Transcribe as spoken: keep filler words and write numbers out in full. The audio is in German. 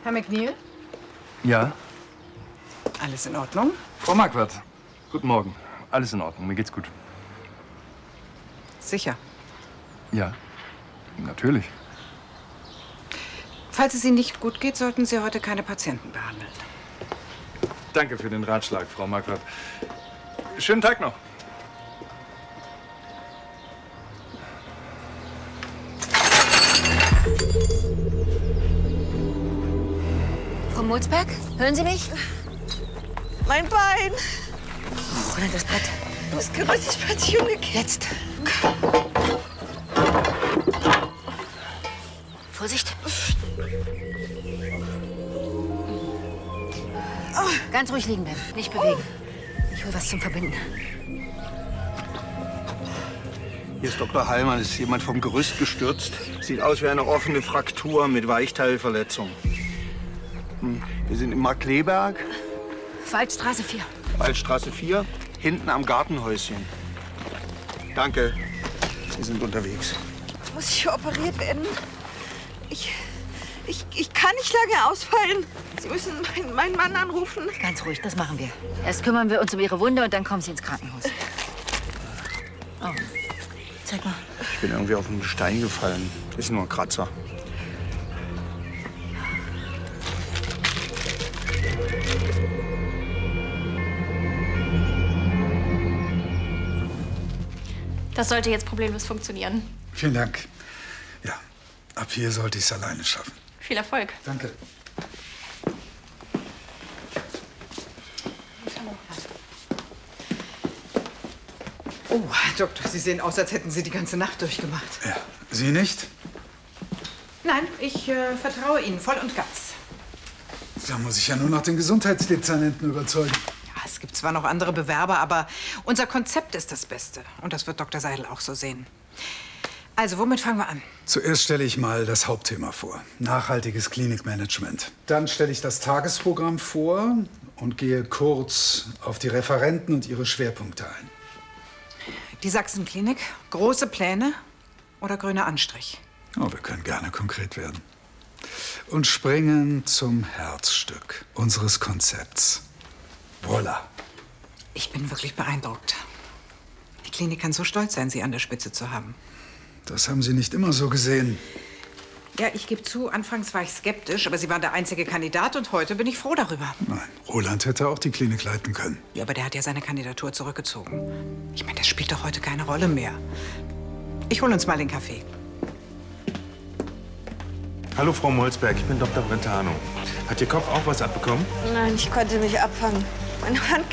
Herr McNeil? Ja? Alles in Ordnung? Frau Marquardt, guten Morgen. Alles in Ordnung, mir geht's gut. Sicher. Ja, natürlich. Falls es Ihnen nicht gut geht, sollten Sie heute keine Patienten behandeln. Danke für den Ratschlag, Frau Marquardt. Schönen Tag noch. Frau Molzberg, hören Sie mich? Mein Bein! Roland, das Brett. Das Gerüst ist plötzlich umgekehrt. Jetzt. Vorsicht. Ganz ruhig liegen bleiben, nicht bewegen. Ich hol was zum Verbinden. Hier ist Doktor Heilmann. Ist jemand vom Gerüst gestürzt? Sieht aus wie eine offene Fraktur mit Weichteilverletzung. Hm. Wir sind in Markkleeberg. Waldstraße vier. Waldstraße vier, hinten am Gartenhäuschen. Danke. Sie sind unterwegs. Muss ich operiert werden? Ich, ich, ich kann nicht lange ausfallen. Sie müssen meinen, meinen Mann anrufen. Ganz ruhig, das machen wir. Erst kümmern wir uns um Ihre Wunde und dann kommen Sie ins Krankenhaus. Oh, zeig mal. Ich bin irgendwie auf einen Stein gefallen. Das ist nur ein Kratzer. Das sollte jetzt problemlos funktionieren. Vielen Dank. Ja, ab hier sollte ich es alleine schaffen. Viel Erfolg. Danke. Oh, Herr Doktor, Sie sehen aus, als hätten Sie die ganze Nacht durchgemacht. Ja, Sie nicht? Nein, ich äh, vertraue Ihnen voll und ganz. Da muss ich ja nur noch den Gesundheitsdezernenten überzeugen. Ja, es gibt zwar noch andere Bewerber, aber unser Konzept ist das Beste. Und das wird Doktor Seidel auch so sehen. Also, womit fangen wir an? Zuerst stelle ich mal das Hauptthema vor. Nachhaltiges Klinikmanagement. Dann stelle ich das Tagesprogramm vor und gehe kurz auf die Referenten und ihre Schwerpunkte ein. Die Sachsenklinik, große Pläne oder grüner Anstrich? Oh, wir können gerne konkret werden. Und springen zum Herzstück unseres Konzepts. Voilà. Ich bin wirklich beeindruckt. Die Klinik kann so stolz sein, Sie an der Spitze zu haben. Das haben Sie nicht immer so gesehen. Ja, ich gebe zu, anfangs war ich skeptisch, aber Sie waren der einzige Kandidat und heute bin ich froh darüber. Nein, Roland hätte auch die Klinik leiten können. Ja, aber der hat ja seine Kandidatur zurückgezogen. Ich meine, das spielt doch heute keine Rolle mehr. Ich hole uns mal den Kaffee. Hallo, Frau Molzberg, ich bin Doktor Brentano. Hat Ihr Kopf auch was abbekommen? Nein, ich konnte nicht abfangen. Meine Hand